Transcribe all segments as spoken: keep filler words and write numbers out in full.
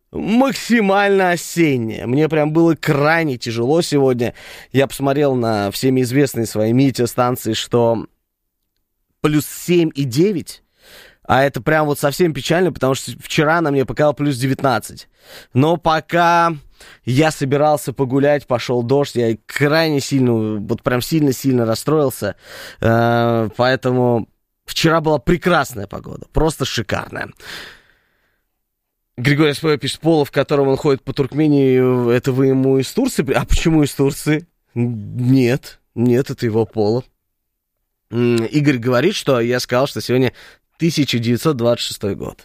максимально осеннее. Мне прям было крайне тяжело сегодня. Я посмотрел на всеми известные свои метеостанции, что плюс семь и девять. А это прям вот совсем печально, потому что вчера на мне показал плюс девятнадцать. Но пока я собирался погулять, пошел дождь, я крайне сильно, вот прям сильно-сильно расстроился. Поэтому вчера была прекрасная погода, просто шикарная. Григорий Споя пишет, поло, в котором он ходит по Туркмении, это вы ему из Турции? А почему из Турции? Нет, нет, это его поло. Игорь говорит, что я сказал, что сегодня тысяча девятьсот двадцать шестой год.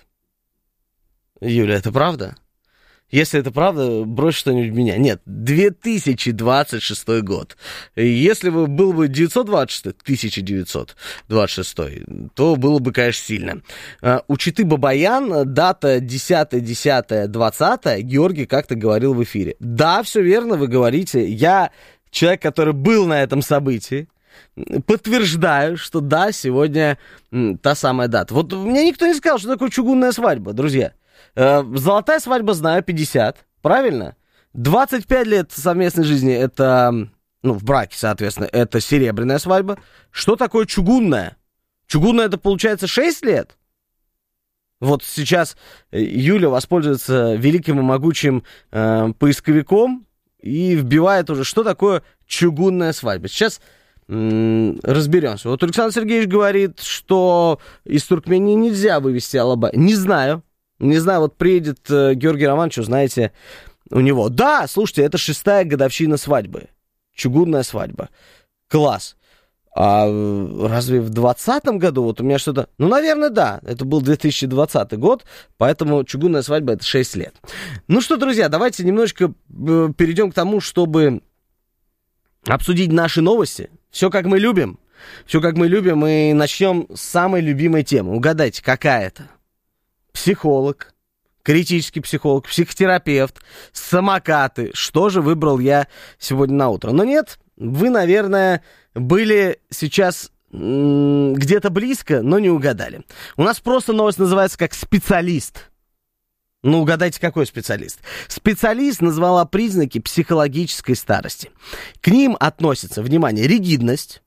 Юля, это правда? Если это правда, брось что-нибудь в меня. Нет, две тысячи двадцать шестой год. Если бы был бы девятьсот двадцать шестой, тысяча девятьсот двадцать шестой, то было бы, конечно, сильно. У Читы Бабаян дата десятое десятое двадцатое, Георгий как-то говорил в эфире. Да, все верно, вы говорите. Я человек, который был на этом событии. Подтверждаю, что да, сегодня м, та самая дата. Вот мне никто не сказал, что такое чугунная свадьба, друзья. Э, золотая свадьба, знаю, пятьдесят, правильно? двадцать пять лет совместной жизни, это, ну, в браке, соответственно, это серебряная свадьба. Что такое чугунная? Чугунная, это, получается, шесть лет? Вот сейчас Юля воспользуется великим и могучим э, поисковиком и вбивает уже, что такое чугунная свадьба. Сейчас разберемся. Вот Александр Сергеевич говорит, что из Туркмении нельзя вывести Алабай. Не знаю. Не знаю, вот приедет э, Георгий Романович, знаете, у него. Да, слушайте, это шестая годовщина свадьбы. Чугунная свадьба. Класс. А разве в двадцатом году вот у меня что-то... Ну, наверное, да. Это был две тысячи двадцатый год, поэтому чугунная свадьба — это шесть лет. Ну что, друзья, давайте немножечко э, перейдем к тому, чтобы обсудить наши новости. Все как мы любим. Все как мы любим. И начнем с самой любимой темы. Угадайте, какая это? Психолог, критический психолог, психотерапевт, самокаты. Что же выбрал я сегодня на утро? Но нет, вы, наверное, были сейчас м- где-то близко, но не угадали. У нас просто новость называется как «Специалист». Ну, угадайте, какой специалист. Специалист назвала признаки психологической старости. К ним относятся, внимание, ригидность,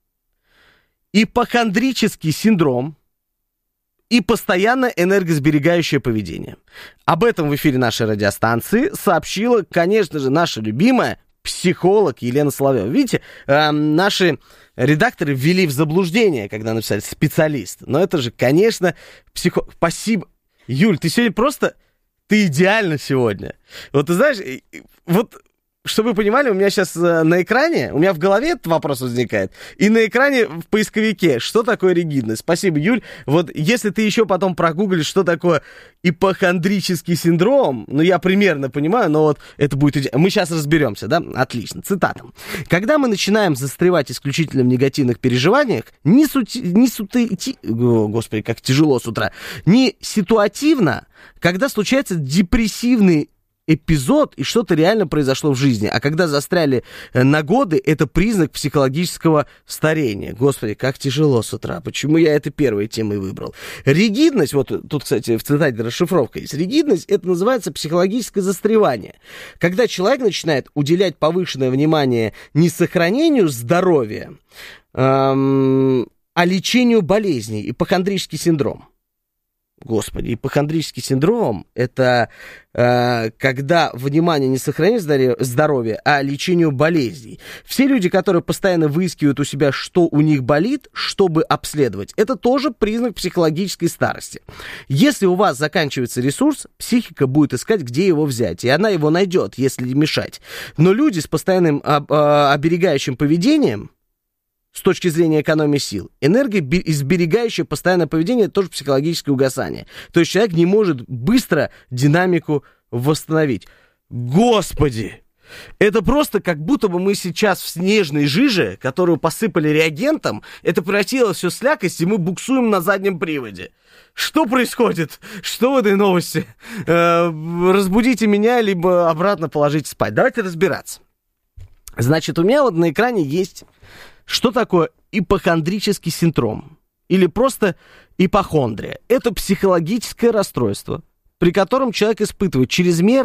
ипохондрический синдром и постоянно энергосберегающее поведение. Об этом в эфире нашей радиостанции сообщила, конечно же, наша любимая психолог Елена Соловьева. Видите, э, наши редакторы ввели в заблуждение, когда написали «специалист». Но это же, конечно, психолог. Спасибо. Юль, ты сегодня просто... Ты идеально сегодня. Вот ты знаешь, вот, чтобы вы понимали, у меня сейчас на экране, у меня в голове этот вопрос возникает, и на экране в поисковике, что такое ригидность. Спасибо, Юль. Вот если ты еще потом прогуглишь, что такое ипохондрический синдром, ну, я примерно понимаю, но вот это будет... иде... Мы сейчас разберемся, да? Отлично. Цитата. Когда мы начинаем застревать исключительно в негативных переживаниях, не сути... не сути... О, Господи, как тяжело с утра. Не ситуативно, когда случается депрессивный эпизод, и что-то реально произошло в жизни. А когда застряли на годы, это признак психологического старения. Господи, как тяжело с утра. Почему я это первой темой выбрал? Ригидность, вот тут, кстати, в цитате расшифровка есть. Ригидность, это называется психологическое застревание. Когда человек начинает уделять повышенное внимание не сохранению здоровья, эм, а лечению болезней, ипохондрический синдром. Господи, ипохондрический синдром – это э, когда внимание не сохраняет здоровья, а лечению болезней. Все люди, которые постоянно выискивают у себя, что у них болит, чтобы обследовать, это тоже признак психологической старости. Если у вас заканчивается ресурс, психика будет искать, где его взять, и она его найдет, если не мешать. Но люди с постоянным об, э, оберегающим поведением, с точки зрения экономии сил, энергосберегающее постоянное поведение — это тоже психологическое угасание. То есть человек не может быстро динамику восстановить. Господи! Это просто как будто бы мы сейчас в снежной жиже, которую посыпали реагентом, это превратилось все в слякость, и мы буксуем на заднем приводе. Что происходит? Что в этой новости? Э, разбудите меня, либо обратно положите спать. Давайте разбираться. Значит, у меня вот на экране есть... Что такое ипохондрический синдром? Или просто ипохондрия? Это психологическое расстройство, при котором человек испытывает чрезмерное